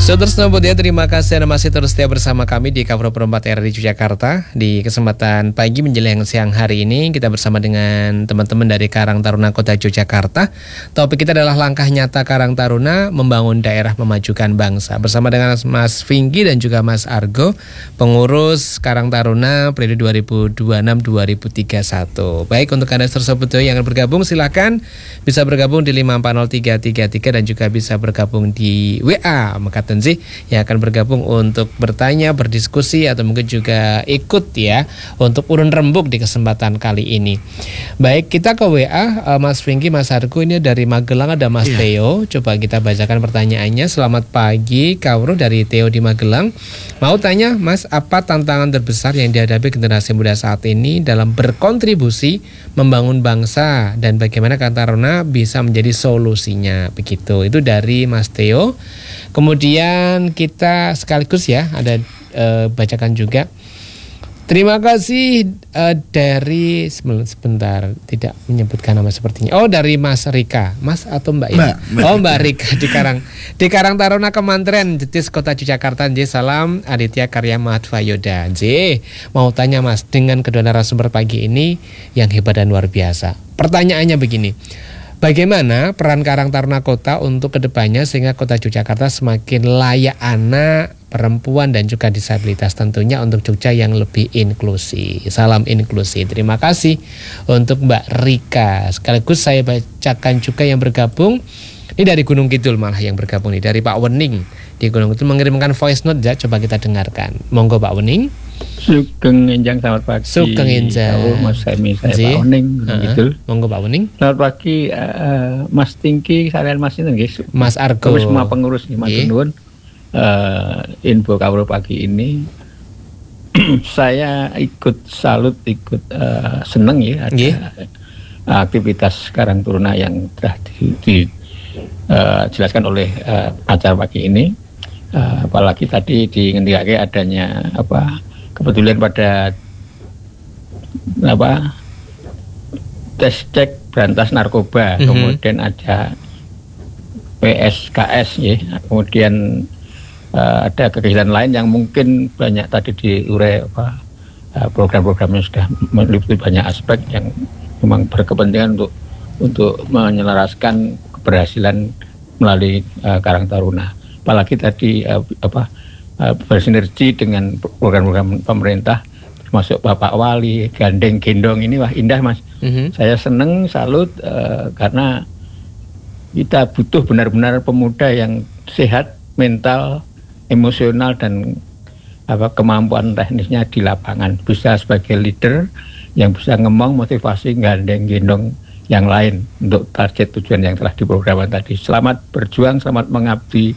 Saudara ya, terima kasih Anda masih terus setia bersama kami di Kafro Perempat RRI Yogyakarta. Di kesempatan pagi menjelang siang hari ini kita bersama dengan teman-teman dari Karang Taruna Kota Yogyakarta. Topik kita adalah langkah nyata Karang Taruna membangun daerah memajukan bangsa. Bersama dengan Mas Vinky dan juga Mas Argo, pengurus Karang Taruna periode 2026-2031. Baik, untuk Anda tersebut yang akan bergabung silakan bisa bergabung di 540333 dan juga bisa bergabung di WA Mekaten yang akan bergabung untuk bertanya, berdiskusi atau mungkin juga ikut ya untuk urun rembuk di kesempatan kali ini. Baik, kita ke WA Mas Vinky, Mas Argo. Ini dari Magelang ada Mas Theo. Coba kita bacakan pertanyaannya. Selamat pagi Kawro dari Theo di Magelang. Mau tanya Mas, apa tantangan terbesar yang dihadapi generasi muda saat ini dalam berkontribusi membangun bangsa dan bagaimana Karang Taruna bisa menjadi solusinya? Begitu. Itu dari Mas Theo. Kemudian kita sekaligus ya ada bacakan juga. Terima kasih dari sebentar tidak menyebutkan nama sepertinya. Oh, dari Mas Rika, Mas atau Mbak ya? Mbak Rika di Karang Taruna Kementerian Jetis Kota Yogyakarta. Salam Aditya Karya Mahatva Yoda. Mau tanya Mas, dengan kedua narasumber pagi ini yang hebat dan luar biasa. Pertanyaannya begini. Bagaimana peran Karang Taruna Kota untuk kedepannya sehingga Kota Yogyakarta semakin layak anak, perempuan dan juga disabilitas, tentunya untuk Jogja yang lebih inklusi. Salam inklusi. Terima kasih untuk Mbak Rika. Sekaligus saya bacakan juga yang bergabung. Ini dari Gunung Kidul malah yang bergabung nih, dari Pak Wening di Gunung Kidul mengirimkan voice note ya, coba kita dengarkan. Monggo Pak Wening. Sugeng Enjang, selamat pagi. Sugeng Enjang. Mas Semi, saya Pak Wening gitu. Monggo Pak Wening. Selamat pagi Mas Tingki, kalian Mas ini nggih. Mas Argo. Semua pengurus nih Mas Nuwun. Info Kawro pagi ini saya ikut salut, ikut seneng ya ada aktivitas Karang Taruna yang telah dijelaskan oleh acara pagi ini. Apalagi tadi ngendikake adanya kebetulan pada tes cek berantas narkoba, kemudian ada PSKS ya, kemudian ada kegiatan lain yang mungkin banyak tadi diurai program-programnya sudah meliputi banyak aspek yang memang berkepentingan untuk menyelaraskan keberhasilan melalui Karang Taruna. Apalagi tadi bersinergi dengan program-program pemerintah termasuk Bapak Wali, gandeng gendong ini wah indah Mas. Saya seneng, salut karena kita butuh benar-benar pemuda yang sehat mental, emosional dan kemampuan teknisnya di lapangan, bisa sebagai leader yang bisa ngomong motivasi gandeng gendong yang lain untuk target tujuan yang telah diprogramkan tadi. Selamat berjuang, selamat mengabdi.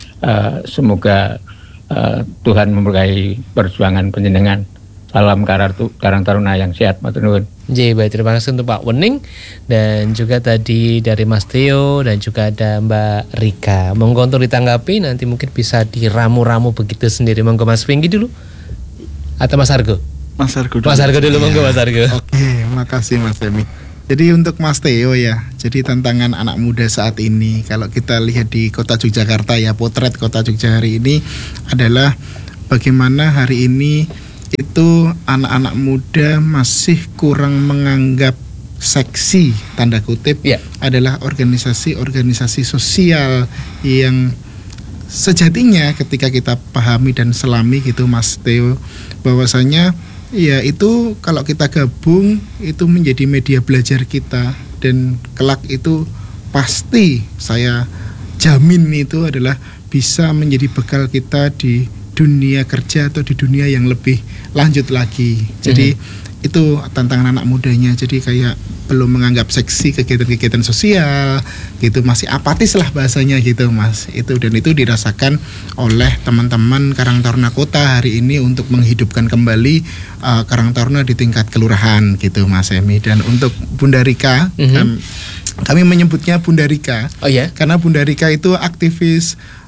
Semoga Tuhan memberkahi perjuangan panjenengan. Salam Karang Taruna yang sehat, matur nuwun. Baik, terima kasih untuk Pak Wening dan juga tadi dari Mas Theo dan juga ada Mbak Rika. Monggo untuk ditanggapi, nanti mungkin bisa diramu-ramu begitu sendiri. Monggo Mas Vinky dulu atau Mas Argo? Mas Argo dulu. Mas Argo dulu, monggo Mas Argo. Oke, makasih Mas Emi. Jadi untuk Mas Theo ya, jadi tantangan anak muda saat ini kalau kita lihat di Kota Yogyakarta ya, potret Kota Jogja hari ini adalah bagaimana hari ini itu anak-anak muda masih kurang menganggap seksi tanda kutip adalah organisasi-organisasi sosial yang sejatinya ketika kita pahami dan selami gitu Mas Theo, bahwasanya ya itu kalau kita gabung itu menjadi media belajar kita dan kelak itu pasti saya jamin itu adalah bisa menjadi bekal kita di dunia kerja atau di dunia yang lebih lanjut lagi. Jadi itu tantangan anak mudanya. Jadi kayak belum menganggap seksi kegiatan-kegiatan sosial gitu, masih apatis lah bahasanya gitu Mas. Itu dan itu dirasakan oleh teman-teman Karang Taruna Kota hari ini untuk menghidupkan kembali Karang Taruna di tingkat kelurahan gitu Mas Emi. Dan untuk Bunda Rika kami menyebutnya Bunda Rika. Oh ya? Karena Bunda Rika itu aktivis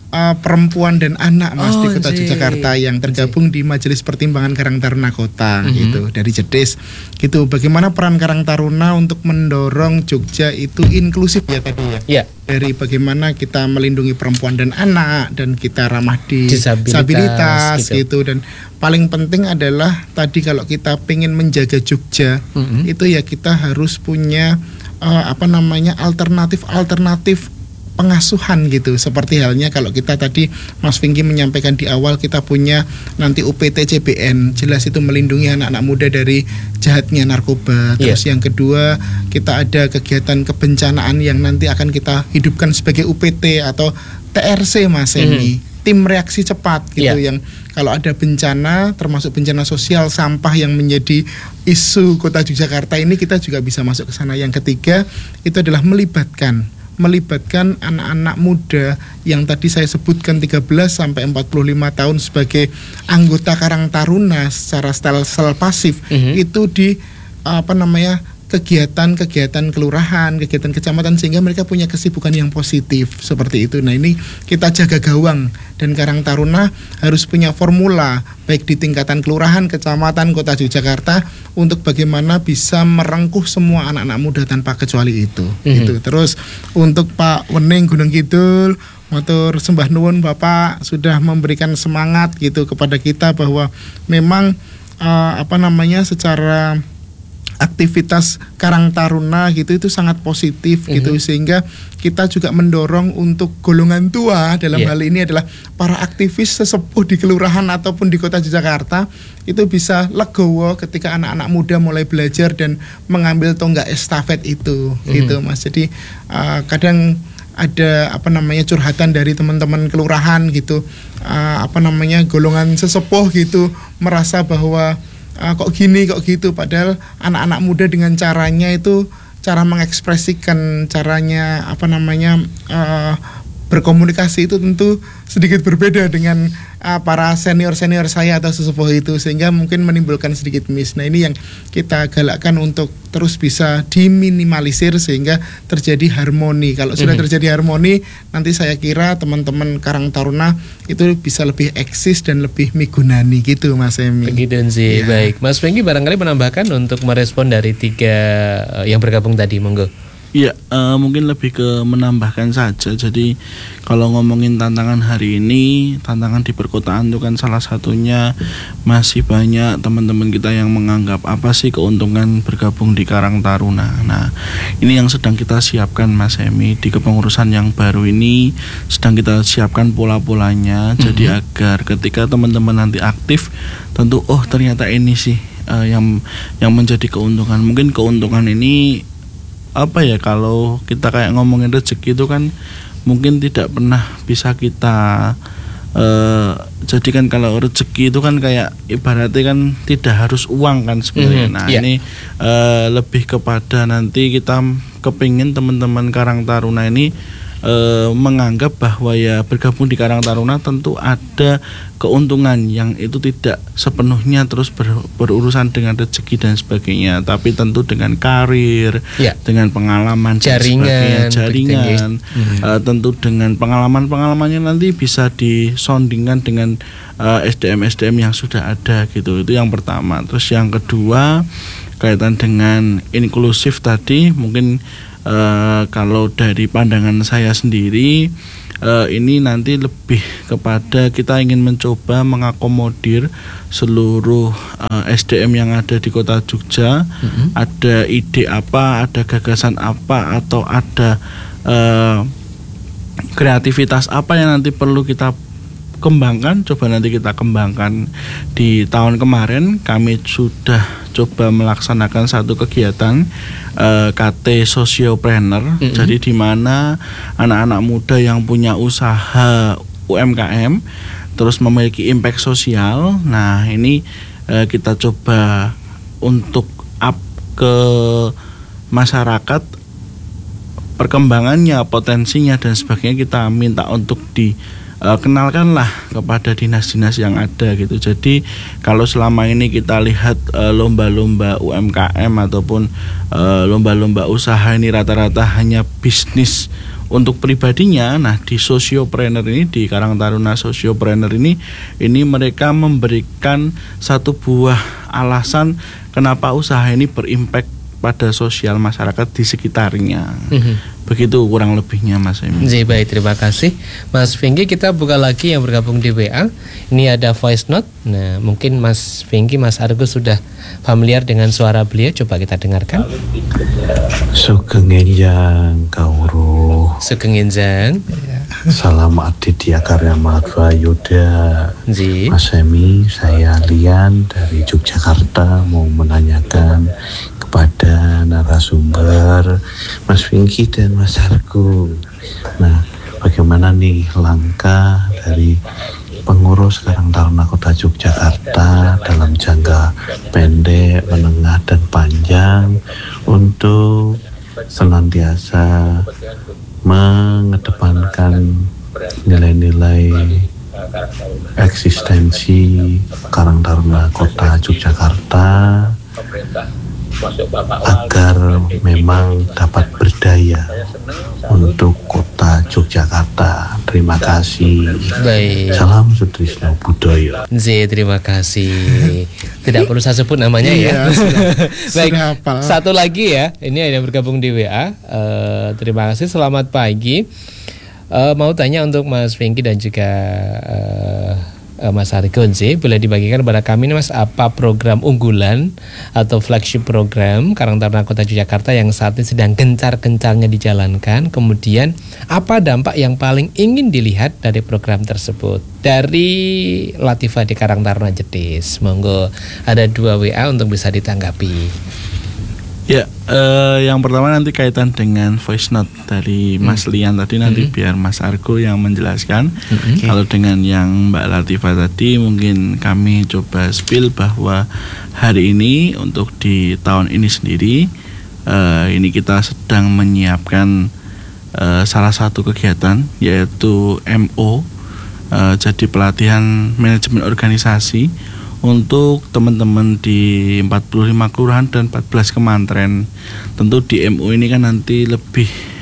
perempuan dan anak Mas di Kota Jih. Yogyakarta yang tergabung di Majelis Pertimbangan Karang Taruna Kota gitu dari JEDES gitu. Bagaimana peran Karang Taruna untuk mendorong Jogja itu inklusif ya tadi ya. Ya. Dari bagaimana kita melindungi perempuan dan anak dan kita ramah di Disabilitas, gitu. Dan paling penting adalah tadi kalau kita pengen menjaga Jogja itu ya kita harus punya alternatif pengasuhan gitu. Seperti halnya kalau kita tadi Mas Vinky menyampaikan di awal kita punya nanti UPT CBN, jelas itu melindungi anak-anak muda dari jahatnya narkoba. Terus yang kedua kita ada kegiatan kebencanaan yang nanti akan kita hidupkan sebagai UPT atau TRC Mas Emi, tim reaksi cepat gitu yang kalau ada bencana termasuk bencana sosial sampah yang menjadi isu Kota Yogyakarta ini kita juga bisa masuk ke sana. Yang ketiga itu adalah melibatkan anak-anak muda yang tadi saya sebutkan 13 sampai 45 tahun sebagai anggota Karang Taruna secara style pasif itu di kegiatan kelurahan, kegiatan kecamatan sehingga mereka punya kesibukan yang positif seperti itu. Nah, ini kita jaga gawang dan Karang Taruna harus punya formula baik di tingkatan kelurahan, kecamatan, Kota Yogyakarta untuk bagaimana bisa merengkuh semua anak-anak muda tanpa kecuali itu. Gitu. Terus untuk Pak Wening Gunung Kidul, matur sembah nuwun Bapak sudah memberikan semangat gitu kepada kita bahwa memang secara aktivitas Karang Taruna gitu itu sangat positif gitu sehingga kita juga mendorong untuk golongan tua dalam hal ini adalah para aktivis sesepuh di kelurahan ataupun di Kota Yogyakarta itu bisa legowo ketika anak-anak muda mulai belajar dan mengambil tonggak estafet itu gitu Mas. Jadi kadang ada curhatan dari teman-teman kelurahan gitu golongan sesepuh gitu merasa bahwa kok gini kok gitu, padahal anak-anak muda dengan caranya itu cara mengekspresikan caranya berkomunikasi itu tentu sedikit berbeda dengan para senior saya atau sesepuh itu sehingga mungkin menimbulkan sedikit miss. Nah, ini yang kita galakkan untuk terus bisa diminimalisir sehingga terjadi harmoni. Kalau sudah terjadi harmoni, nanti saya kira teman-teman Karang Taruna itu bisa lebih eksis dan lebih migunani gitu Mas Emi. Begitu sih. Baik, Mas Vinky barangkali menambahkan untuk merespon dari 3 yang bergabung tadi, monggo. Iya, mungkin lebih ke menambahkan saja. Jadi kalau ngomongin tantangan hari ini, tantangan di perkotaan itu kan salah satunya masih banyak teman-teman kita yang menganggap apa sih keuntungan bergabung di Karang Taruna. Nah, ini yang sedang kita siapkan Mas Emi di kepengurusan yang baru ini, sedang kita siapkan pola-polanya. Jadi agar ketika teman-teman nanti aktif, tentu ternyata ini sih yang menjadi keuntungan. Mungkin keuntungan ini kalau kita kayak ngomongin rezeki itu kan mungkin tidak pernah bisa kita jadikan. Kalau rezeki itu kan kayak ibaratnya kan tidak harus uang kan sebenarnya. Nah ini lebih kepada nanti kita kepingin teman-teman Karang Taruna ini menganggap bahwa ya bergabung di Karang Taruna tentu ada keuntungan yang itu tidak sepenuhnya terus berurusan dengan rezeki dan sebagainya, tapi tentu dengan karir, dengan pengalaman jaringan, tentu dengan pengalamannya nanti bisa disondingkan dengan SDM yang sudah ada gitu. Itu yang pertama. Terus yang kedua kaitan dengan inklusif tadi, mungkin kalau dari pandangan saya sendiri ini nanti lebih kepada kita ingin mencoba mengakomodir seluruh SDM yang ada di Kota Jogja. Ada ide apa, ada gagasan apa, atau ada kreativitas apa yang nanti perlu kita kembangkan, coba nanti kita kembangkan. Di tahun kemarin kami sudah coba melaksanakan satu kegiatan KT Sociopreneur. Jadi di mana anak-anak muda yang punya usaha UMKM terus memiliki impact sosial. Nah, ini kita coba untuk up ke masyarakat perkembangannya, potensinya dan sebagainya, kita minta untuk kenalkanlah kepada dinas-dinas yang ada gitu. Jadi kalau selama ini kita lihat lomba-lomba UMKM ataupun lomba-lomba usaha ini rata-rata hanya bisnis untuk pribadinya, nah di Sosiopreneur ini, di Karang Taruna Sosiopreneur ini mereka memberikan satu buah alasan kenapa usaha ini berimpact pada sosial masyarakat di sekitarnya. Begitu kurang lebihnya Mas Emi. Baik, terima kasih Mas Vinky. Kita buka lagi yang bergabung di WA. Ini ada voice note. Nah, mungkin Mas Vinky, Mas Argo sudah familiar dengan suara beliau. Coba kita dengarkan. Sugeng enjang kawruh. Sugeng enjang. Salam Aditya Karya Mahatma Yuda. Mas Emi, saya Lian dari Yogyakarta mau menanyakan kepada narasumber Mas Vinky dan Mas Argo. Nah, bagaimana nih langkah dari pengurus Karang Taruna Kota Yogyakarta dalam jangka pendek, menengah, dan panjang untuk senantiasa mengedepankan nilai-nilai eksistensi Karang Taruna Kota Yogyakarta agar memang dapat berdaya untuk Kota Yogyakarta. Terima kasih. Baik. Salam Sutrisno Budoyo. Terima kasih. Tidak perlu saya sebut namanya ya. Baik. Satu lagi ya. Ini ada yang bergabung di WA. Terima kasih. Selamat pagi. Mau tanya untuk Mas Vinky dan juga Mas Argo, boleh dibagikan kepada kami nih Mas, apa program unggulan atau flagship program Karang Taruna Kota Yogyakarta yang saat ini sedang gencar-gencarnya dijalankan, kemudian apa dampak yang paling ingin dilihat dari program tersebut? Dari Latifah di Karang Taruna Jetis, monggo, ada 2 WA untuk bisa ditanggapi. Ya, yang pertama nanti kaitan dengan voice note dari Mas Lian tadi, nanti biar Mas Argo yang menjelaskan. Kalau dengan yang Mbak Latifah tadi, mungkin kami coba spill bahwa hari ini untuk di tahun ini sendiri, ini kita sedang menyiapkan salah satu kegiatan, yaitu MO, jadi pelatihan manajemen organisasi untuk teman-teman di 45 kelurahan dan 14 kementerian. Tentu di MU ini kan nanti lebih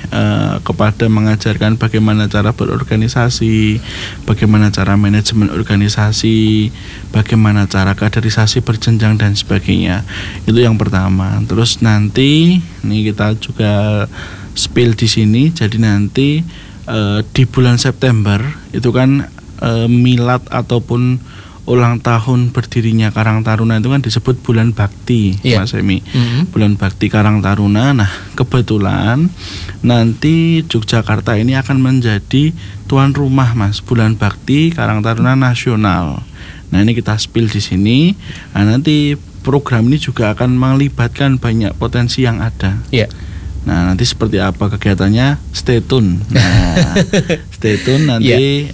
kepada mengajarkan bagaimana cara berorganisasi, bagaimana cara manajemen organisasi, bagaimana cara kaderisasi berjenjang dan sebagainya. Itu yang pertama. Terus nanti ini kita juga spill di sini. Jadi nanti di bulan September itu kan milad ataupun ulang tahun berdirinya Karang Taruna itu kan disebut bulan bakti, Mas Emi. Bulan bakti Karang Taruna. Nah, kebetulan nanti Yogyakarta ini akan menjadi tuan rumah Mas bulan bakti Karang Taruna nasional. Nah, ini kita spill di sini. Nah, nanti program ini juga akan melibatkan banyak potensi yang ada. Nah, nanti seperti apa kegiatannya, stay tune. Nah, stay tune nanti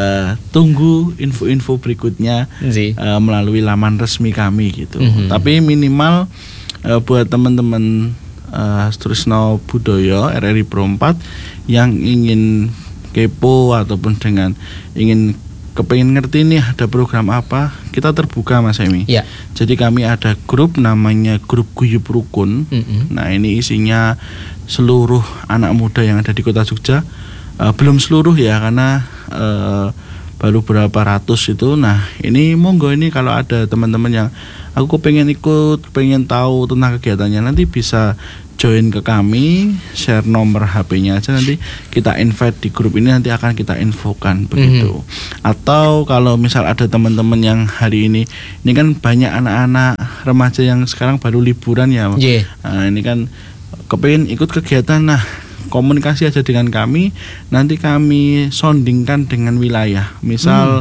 tunggu info-info berikutnya melalui laman resmi kami gitu. Tapi minimal buat teman-teman Sutrisno Budoyo RRI Pro 4 yang ingin kepo ataupun dengan ingin kepengen ngerti nih ada program apa, kita terbuka Mas Emi. Jadi kami ada grup namanya grup Guyub Rukun. Nah, ini isinya seluruh anak muda yang ada di Kota Jogja. Belum seluruh ya, karena baru berapa ratus itu. Nah, ini monggo, ini kalau ada teman-teman yang aku pengen ikut, pengen tahu tentang kegiatannya, nanti bisa join ke kami, share nomor HP-nya aja, nanti kita invite di grup ini, nanti akan kita infokan begitu. Atau kalau misal ada teman-teman yang hari ini kan banyak anak-anak remaja yang sekarang baru liburan ya. Nah, ini kan kepengen ikut kegiatan, nah komunikasi aja dengan kami, nanti kami soundingkan dengan wilayah. Misal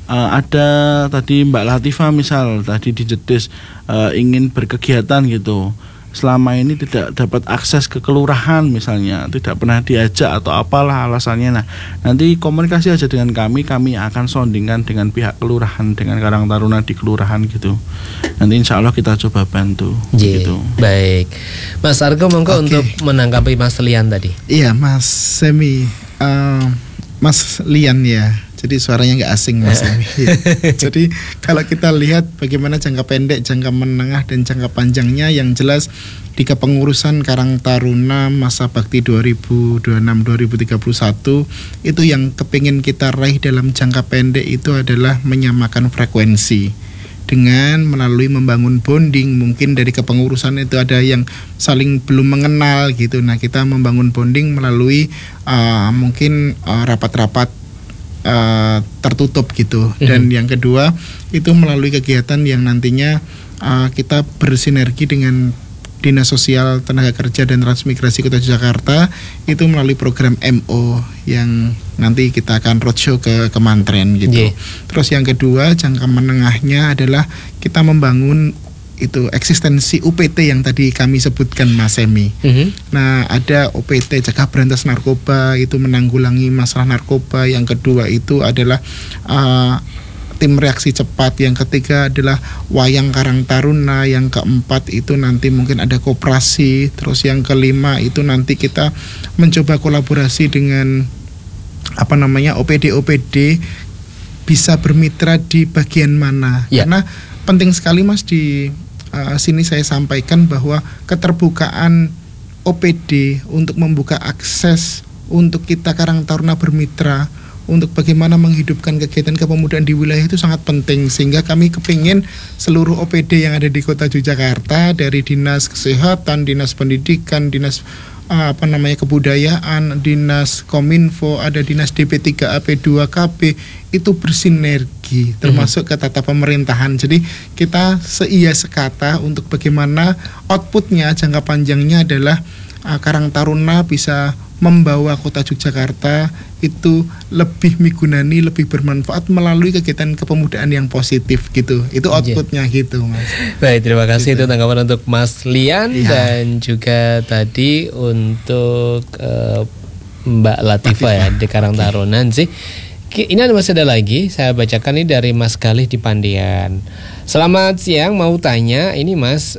ada tadi Mbak Latifah misal tadi di Jetis ingin berkegiatan gitu, selama ini tidak dapat akses ke kelurahan misalnya, tidak pernah diajak atau apalah alasannya. Nah, nanti komunikasi aja dengan kami akan soundingkan dengan pihak kelurahan, dengan Karang Taruna di kelurahan gitu. Nanti insya Allah kita coba bantu gitu. Baik, Mas Argo monggo untuk menanggapi Mas Lian tadi. Iya Mas Semi, Mas Lian ya. Jadi suaranya nggak asing Mas Emi. Ya. Jadi kalau kita lihat bagaimana jangka pendek, jangka menengah dan jangka panjangnya, yang jelas di kepengurusan Karang Taruna masa bakti 2026-2031 itu yang kepingin kita raih dalam jangka pendek itu adalah menyamakan frekuensi dengan melalui membangun bonding. Mungkin dari kepengurusan itu ada yang saling belum mengenal gitu. Nah, kita membangun bonding melalui mungkin rapat-rapat tertutup gitu. Dan yang kedua itu melalui kegiatan yang nantinya kita bersinergi dengan Dinas Sosial Tenaga Kerja dan Transmigrasi Kota Jakarta, itu melalui program MO yang nanti kita akan roadshow ke Kementerian gitu. Terus yang kedua, jangka menengahnya adalah kita membangun itu eksistensi UPT yang tadi kami sebutkan Mas Emi. Nah, ada UPT cegah berantas narkoba, itu menanggulangi masalah narkoba. Yang kedua itu adalah tim reaksi cepat. Yang ketiga adalah wayang Karang Taruna. Yang keempat itu nanti mungkin ada koperasi. Terus yang kelima itu nanti kita mencoba kolaborasi dengan OPD bisa bermitra di bagian mana. Karena penting sekali Mas di sini saya sampaikan bahwa keterbukaan OPD untuk membuka akses untuk kita Karang Taruna bermitra untuk bagaimana menghidupkan kegiatan kepemudaan di wilayah itu sangat penting, sehingga kami kepingin seluruh OPD yang ada di Kota Yogyakarta, dari Dinas Kesehatan, Dinas Pendidikan, Dinas Kebudayaan, Dinas Kominfo, ada Dinas DP3 AP2KB, itu bersinergi termasuk ke tata pemerintahan. Jadi kita seia sekata untuk bagaimana outputnya jangka panjangnya adalah Karang Taruna bisa membawa Kota Yogyakarta itu lebih migunani, lebih bermanfaat melalui kegiatan kepemudaan yang positif gitu. Itu outputnya gitu Mas. Baik, terima kasih itu tanggapan untuk Mas Lian dan juga tadi untuk Mbak Latifah ya di Karang Taruna sih. Ini masih ada lagi, saya bacakan ini dari Mas Galih di Pandian. Selamat siang, mau tanya ini Mas,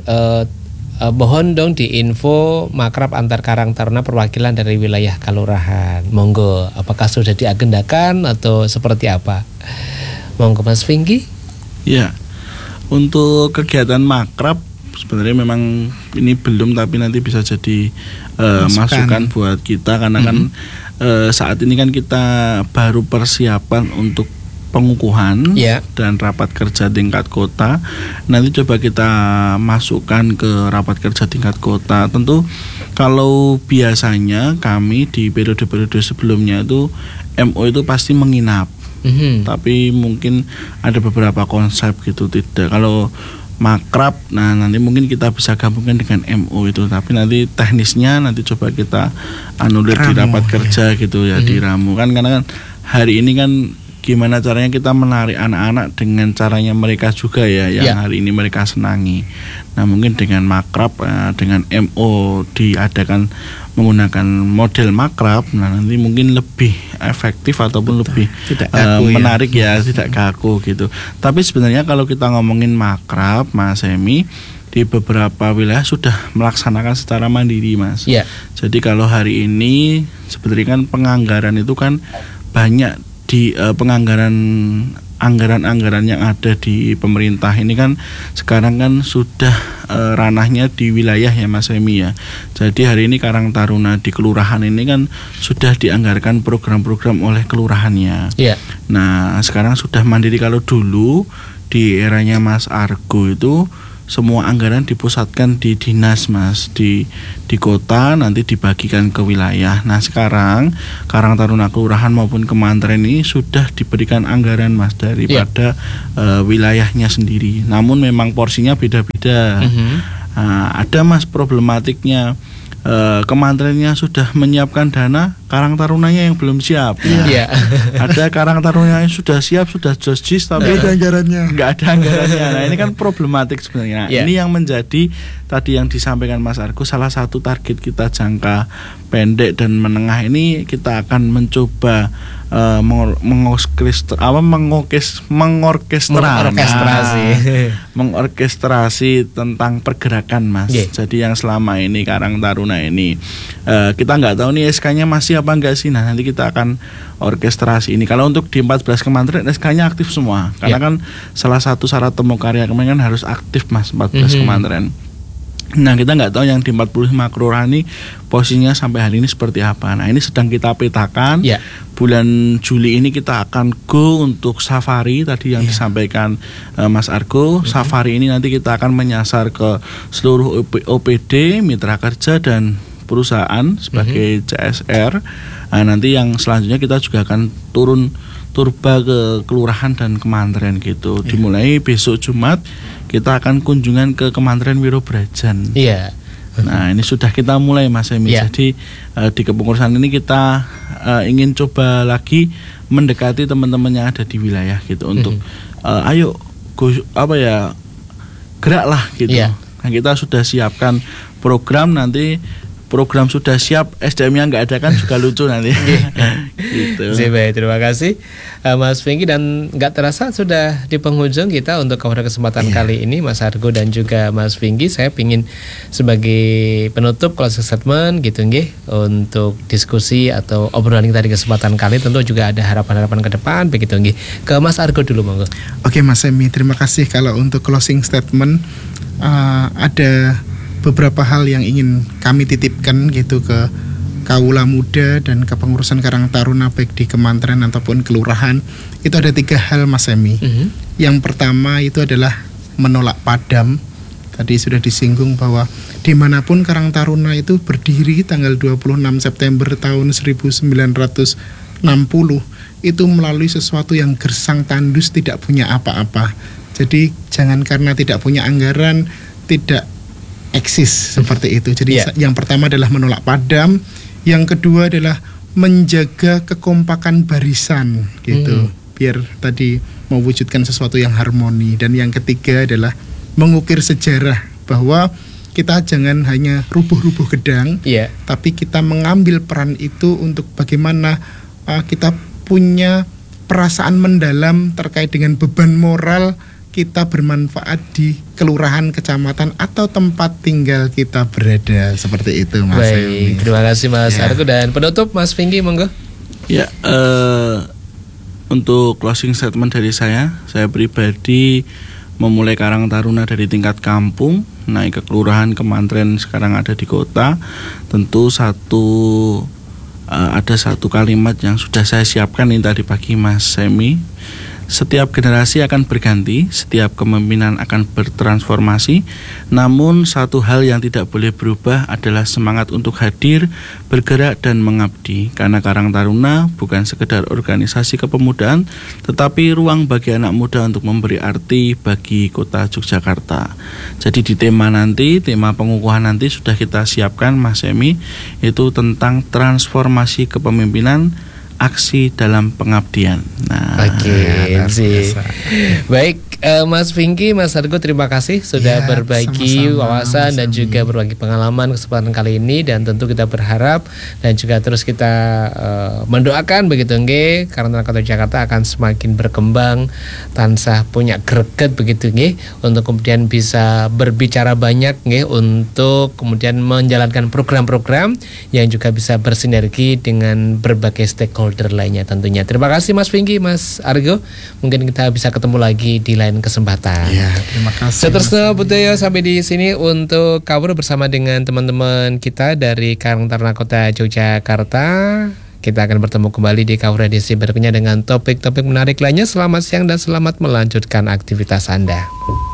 mohon dong di info makrab antar Karang Taruna perwakilan dari wilayah kelurahan. Monggo, apakah sudah diagendakan atau seperti apa? Monggo Mas Vinky. Ya, untuk kegiatan makrab sebenarnya memang ini belum, tapi nanti bisa jadi masukan buat kita karena kan saat ini kan kita baru persiapan untuk pengukuhan dan rapat kerja tingkat kota. Nanti coba kita masukkan ke rapat kerja tingkat kota. Tentu kalau biasanya kami di periode-periode sebelumnya itu MO itu pasti menginap. Tapi mungkin ada beberapa konsep gitu tidak. Kalau makrab, nah nanti mungkin kita bisa gabungkan dengan MO itu. Tapi nanti teknisnya nanti coba kita anulir di rapat kerja gitu ya, di ramu kan, karena kan hari ini kan gimana caranya kita menarik anak-anak dengan caranya mereka juga ya yang hari ini mereka senangi. Nah mungkin dengan makrab, dengan MO diadakan menggunakan model makrab, nah nanti mungkin lebih efektif ataupun lebih menarik tidak kaku gitu. Tapi sebenarnya kalau kita ngomongin makrab Mas Emi, di beberapa wilayah sudah melaksanakan secara mandiri Mas. Jadi kalau hari ini sebenarnya kan penganggaran itu kan banyak di anggaran-anggaran yang ada di pemerintah ini kan sekarang kan sudah ranahnya di wilayah ya Mas Emi ya. Jadi hari ini Karang Taruna di kelurahan ini kan sudah dianggarkan program-program oleh kelurahannya. Nah sekarang sudah mandiri. Kalau dulu di eranya Mas Argo itu semua anggaran dipusatkan di dinas Mas, di kota, nanti dibagikan ke wilayah. Nah sekarang Karang Taruna kelurahan maupun kementerian ini sudah diberikan anggaran Mas daripada wilayahnya sendiri. Namun memang porsinya beda-beda. Ada Mas problematiknya, kementeriannya sudah menyiapkan dana, Karang Tarunanya yang belum siap. Ada Karang Tarunanya yang sudah siap, sudah jis, tapi nggak ada anggarannya. Nah ini kan problematik sebenarnya. Ini yang menjadi tadi yang disampaikan Mas Argo, salah satu target kita jangka pendek dan menengah ini kita akan mencoba mengorkestrasi tentang pergerakan, Mas. Jadi yang selama ini Karang Taruna ini kita nggak tahu nih SK-nya masih apa enggak sih. Nah, nanti kita akan orkestrasi ini. Kalau untuk di 14 kementerian SK-nya aktif semua, karena kan salah satu syarat temu karya kementerian kan harus aktif, Mas, 14 kementerian. Nah, kita nggak tahu yang di 45 kelurahan ini posisinya sampai hari ini seperti apa. Nah, ini sedang kita petakan. Bulan Juli ini kita akan go untuk safari tadi yang disampaikan Mas Argo. Safari ini nanti kita akan menyasar ke seluruh OPD, mitra kerja dan perusahaan sebagai CSR. Nah, nanti yang selanjutnya kita juga akan turun turba ke kelurahan dan kementerian gitu. Dimulai besok Jumat kita akan kunjungan ke Kementerian Wirobrajan. Nah, ini sudah kita mulai, Mas Emi. Jadi di kepengurusan ini kita ingin coba lagi mendekati teman-teman yang ada di wilayah gitu untuk ayo geraklah gitu. Nah, kita sudah siapkan program, nanti program sudah siap, SDM-nya nggak ada kan juga lucu nanti. Gitu. Baik, terima kasih Mas Finggi, dan nggak terasa sudah di penghujung kita untuk pada kesempatan kali ini, Mas Argo dan juga Mas Finggi. Saya pingin sebagai penutup closing statement gitu nggih, untuk diskusi atau obrolan kita di kesempatan kali, tentu juga ada harapan-harapan ke depan begitu nggih. Ke Mas Argo dulu monggo. Oke, Mas Emi, terima kasih. Kalau untuk closing statement ada beberapa hal yang ingin kami titipkan gitu ke kaula muda dan kepengurusan Karang Taruna baik di kementerian ataupun kelurahan. Itu ada 3 hal, Mas Emi. Yang pertama itu adalah menolak padam. Tadi sudah disinggung bahwa dimanapun Karang Taruna itu berdiri tanggal 26 September tahun 1960 itu melalui sesuatu yang gersang tandus, tidak punya apa-apa. Jadi jangan karena tidak punya anggaran tidak eksis seperti itu. Jadi yang pertama adalah menolak padam, yang kedua adalah menjaga kekompakan barisan gitu, biar tadi mewujudkan sesuatu yang harmoni, dan yang ketiga adalah mengukir sejarah bahwa kita jangan hanya rubuh-rubuh gedang, tapi kita mengambil peran itu untuk bagaimana kita punya perasaan mendalam terkait dengan beban moral kita bermanfaat di kelurahan, kecamatan, atau tempat tinggal kita berada. Seperti itu, Mas. Baik, terima kasih Mas Argo. Dan penutup Mas Finggi monggo. Untuk closing statement dari saya pribadi memulai Karang Taruna dari tingkat kampung, naik ke kelurahan, kementerian, sekarang ada di kota. Tentu ada satu kalimat yang sudah saya siapkan ini tadi pagi, Mas Semi. Setiap generasi akan berganti, setiap kepemimpinan akan bertransformasi, namun satu hal yang tidak boleh berubah adalah semangat untuk hadir, bergerak dan mengabdi. Karena Karang Taruna bukan sekedar organisasi kepemudaan, tetapi ruang bagi anak muda untuk memberi arti bagi kota Yogyakarta. Jadi di tema pengukuhan nanti sudah kita siapkan, Mas Emi, itu tentang transformasi kepemimpinan, aksi dalam pengabdian. Baik, Mas Finggi, Mas Argo, terima kasih sudah berbagi wawasan dan juga berbagi pengalaman kesempatan kali ini, dan tentu kita berharap dan juga terus kita mendoakan begitu nggih, karena Kota Jakarta akan semakin berkembang, tansah punya greget begitu nggih, untuk kemudian bisa berbicara banyak nggih, untuk kemudian menjalankan program-program yang juga bisa bersinergi dengan berbagai stakeholder lainnya tentunya. Terima kasih Mas Finggi, Mas Argo. Mungkin kita bisa ketemu lagi di lain kesempatan. Terima kasih. Seterusnya budaya sampai di sini untuk Kawur bersama dengan teman-teman kita dari Karang Taruna Kota Yogyakarta. Kita akan bertemu kembali di Kawur edisi berikutnya dengan topik-topik menarik lainnya. Selamat siang dan selamat melanjutkan aktivitas Anda.